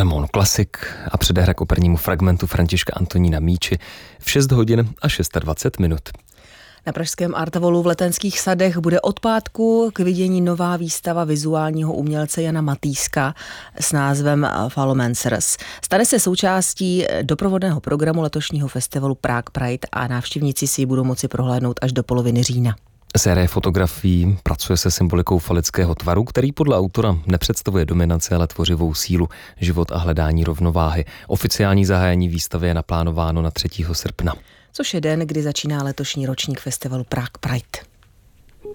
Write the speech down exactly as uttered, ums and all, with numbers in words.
Filemon Klasik a předehra k opernímu fragmentu Františka Antonína Míči v šest hodin a dvacet šest minut. Na pražském Artavolu v Letenských sadech bude od pátku k vidění nová výstava vizuálního umělce Jana Matýska s názvem Falomancers. Stane se součástí doprovodného programu letošního festivalu Prague Pride a návštěvníci si ji budou moci prohlédnout až do poloviny října. Série fotografií pracuje se symbolikou falického tvaru, který podle autora nepředstavuje dominaci, ale tvořivou sílu, život a hledání rovnováhy. Oficiální zahájení výstavy je naplánováno na třetího srpna. Což je den, kdy začíná letošní ročník festivalu Prague Pride.